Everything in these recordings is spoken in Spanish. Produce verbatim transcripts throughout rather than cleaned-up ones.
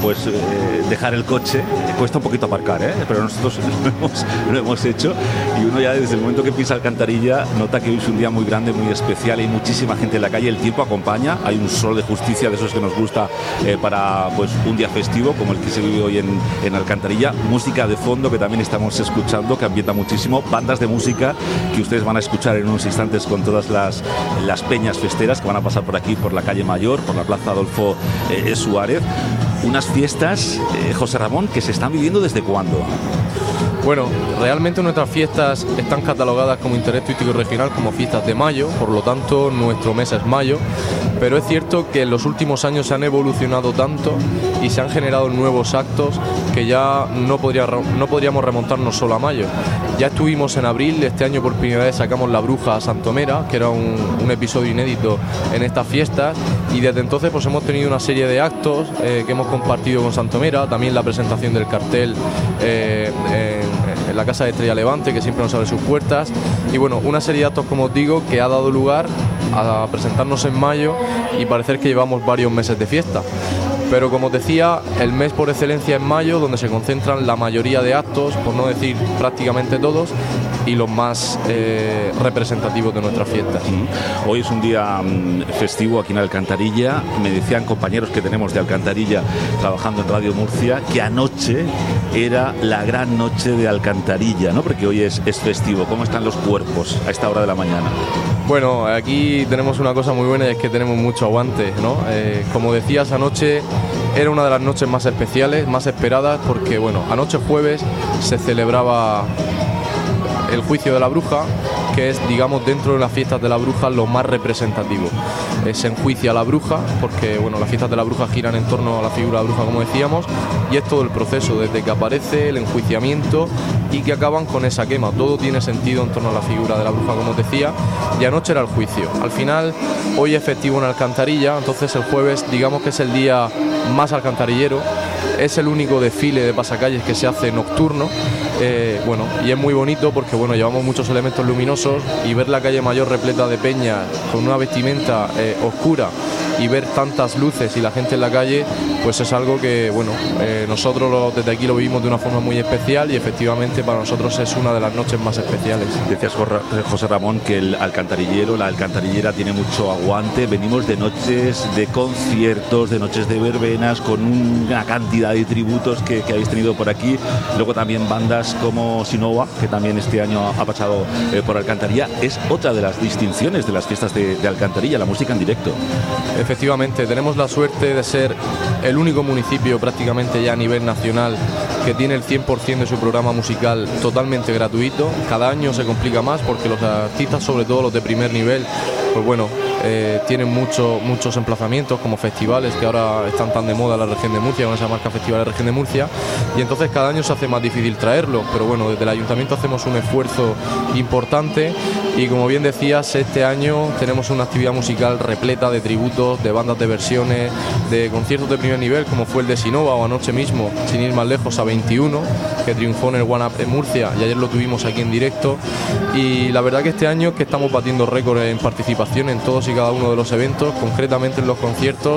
pues eh, dejar el coche. Cuesta un poquito aparcar, ¿eh? Pero nosotros lo hemos, lo hemos hecho, y uno ya desde el momento que pisa Alcantarilla nota que hoy es un día muy grande, muy especial, hay muchísima gente en la calle, el tiempo acompaña, hay un sol de justicia de esos que nos gusta eh, para pues un día festivo como el que se vive hoy en, en Alcantarilla, música de fondo que también estamos escuchando, que ambienta muchísimo, bandas de música que ustedes van a escuchar en unos instantes con todas las, las peñas festeras que van a pasar por aquí, por la calle Mayor, por la plaza Adolfo eh, Suárez. Unas fiestas, eh, José Ramón, que se están viviendo ¿desde cuándo? Bueno, realmente nuestras fiestas están catalogadas como interés turístico y regional como fiestas de mayo, por lo tanto nuestro mes es mayo, pero es cierto que en los últimos años se han evolucionado tanto y se han generado nuevos actos que ya no, podría, no podríamos remontarnos solo a mayo. Ya estuvimos en abril, este año por primera vez sacamos La Bruja a Santomera, que era un, un episodio inédito en estas fiestas, y desde entonces pues hemos tenido una serie de actos eh, que hemos compartido con Santomera, también la presentación del cartel eh, en, en la Casa de Estrella Levante, que siempre nos abre sus puertas, y bueno, una serie de actos, como os digo, que ha dado lugar a presentarnos en mayo y parecer que llevamos varios meses de fiesta. Pero como os decía, el mes por excelencia es mayo, donde se concentran la mayoría de actos, por no decir prácticamente todos, y los más eh, representativos de nuestras fiestas. Hoy es un día um, festivo aquí en Alcantarilla. Me decían compañeros que tenemos de Alcantarilla trabajando en Radio Murcia que anoche era la gran noche de Alcantarilla, ¿no? Porque hoy es, es festivo. ¿Cómo están los cuerpos a esta hora de la mañana? Bueno, aquí tenemos una cosa muy buena y es que tenemos mucho aguante, ¿no? Eh, como decías, anoche era una de las noches más especiales, más esperadas, porque bueno, anoche jueves se celebraba el juicio de la bruja, que es, digamos, dentro de las fiestas de la bruja lo más representativo. Eh, se enjuicia a la bruja, porque bueno, las fiestas de la bruja giran en torno a la figura de la bruja, como decíamos, y es todo el proceso, desde que aparece el enjuiciamiento y que acaban con esa quema. Todo tiene sentido en torno a la figura de la bruja, como os decía, y anoche era el juicio. Al final, hoy es festivo en Alcantarilla, entonces el jueves, digamos que es el día más alcantarillero, es el único desfile de pasacalles que se hace nocturno, eh, bueno, y es muy bonito porque bueno, llevamos muchos elementos luminosos, y ver la calle Mayor repleta de peñas con una vestimenta eh, oscura y ver tantas luces y la gente en la calle, pues es algo que bueno, eh, nosotros lo, desde aquí lo vivimos de una forma muy especial, y efectivamente para nosotros es una de las noches más especiales. Decías, José Ramón, que el alcantarillero, la alcantarillera tiene mucho aguante. Venimos de noches de conciertos, de noches de verbenas, con una cantidad de tributos que, que habéis tenido por aquí. Luego también bandas como Sinova, que también este año ha pasado eh, por Alcantarilla. Es otra de las distinciones de las fiestas de, de Alcantarilla, la música en directo. Efectivamente, tenemos la suerte de ser el único municipio prácticamente ya a nivel nacional que tiene el cien por ciento de su programa musical totalmente gratuito. Cada año se complica más porque los artistas, sobre todo los de primer nivel, pues bueno, eh, tienen mucho, muchos emplazamientos como festivales, que ahora están tan de moda en la región de Murcia, con esa marca Festivales Región de Murcia, y entonces cada año se hace más difícil traerlo, pero bueno, desde el ayuntamiento hacemos un esfuerzo importante, y como bien decías, este año tenemos una actividad musical repleta de tributos, de bandas de versiones, de conciertos de primer nivel, como fue el de Sinova, o anoche mismo, sin ir más lejos, a veintiuno, que triunfó en el One Up en Murcia, y ayer lo tuvimos aquí en directo. Y la verdad que este año que estamos batiendo récords en participación en todos y cada uno de los eventos, concretamente en los conciertos.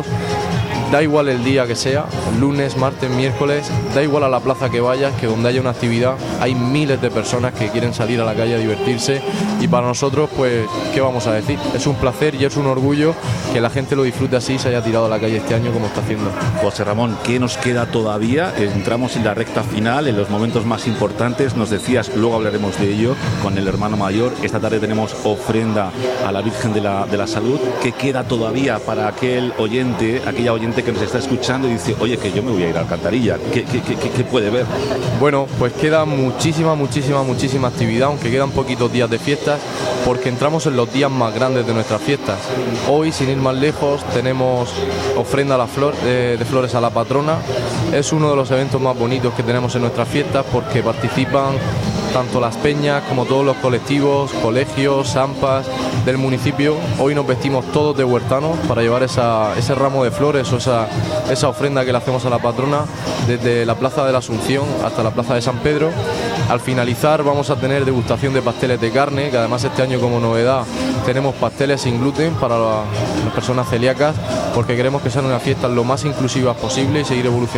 Da igual el día que sea, lunes, martes, miércoles, da igual a la plaza que vayas, que donde haya una actividad hay miles de personas que quieren salir a la calle a divertirse, y para nosotros, pues, ¿qué vamos a decir? Es un placer y es un orgullo que la gente lo disfrute así y se haya tirado a la calle este año como está haciendo. José Ramón, ¿qué nos queda todavía? Entramos en la recta final, en los momentos más importantes. Nos decías, luego hablaremos de ello con el hermano mayor. Esta tarde tenemos ofrenda a la Virgen de la, de la Salud. ¿Qué queda todavía para aquel oyente, aquella oyente que nos está escuchando y dice, oye, que yo me voy a ir a Alcantarilla? ¿Qué, qué, qué, qué puede ver? Bueno, pues queda muchísima, muchísima, muchísima actividad, aunque quedan poquitos días de fiestas, porque entramos en los días más grandes de nuestras fiestas. Hoy, sin ir más lejos, tenemos ofrenda a la flor, de, de flores a la patrona. Es uno de los eventos más bonitos que tenemos en nuestras fiestas, porque participan tanto las peñas como todos los colectivos, colegios, AMPAs del municipio. Hoy nos vestimos todos de huertanos para llevar esa, ese ramo de flores o esa, esa ofrenda que le hacemos a la patrona, desde la Plaza de la Asunción hasta la Plaza de San Pedro. Al finalizar vamos a tener degustación de pasteles de carne, que además este año, como novedad, tenemos pasteles sin gluten para las personas celíacas, porque queremos que sean unas fiestas lo más inclusivas posible y seguir evolucionando